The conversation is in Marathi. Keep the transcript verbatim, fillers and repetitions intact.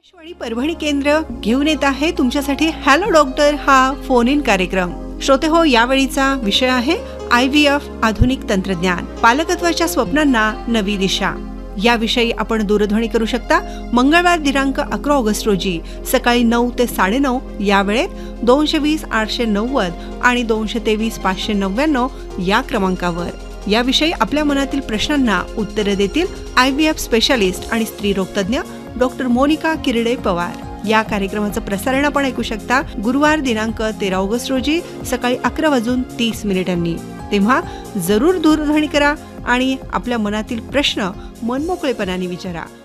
आकाशवाणी परभणी केंद्र घेऊन येत आहे तुमच्यासाठी हॅलो डॉक्टर हा फोन इन कार्यक्रम. श्रोते हो, यावेळीचा विषय आहे आय व्ही एफ आधुनिक तंत्रज्ञान, पालकत्वाच्या स्वप्नांना नवी दिशा. याविषयी आपण दूरध्वनी करू शकता मंगळवार दिनांक अकरा ऑगस्ट रोजी सकाळी नऊ ते साडेनऊ या वेळेत दोनशे वीस आठशे नव्वद आणि दोनशे तेवीस पाचशे नव्याण्णव या क्रमांकावर. याविषयी आपल्या मनातील प्रश्नांना उत्तरे देतील आय व्ही एफ स्पेशालिस्ट आणि स्त्रीरोग तज्ञ डॉक्टर मोनिका किरडे पवार. या कार्यक्रमाचं प्रसारण आपण ऐकू शकता गुरुवार दिनांक तेरा ऑगस्ट रोजी सकाळी अकरा वाजून तीस मिनिटांनी. तेव्हा जरूर दूरध्वनी करा आणि आपल्या मनातील प्रश्न मनमोकळेपणाने विचारा.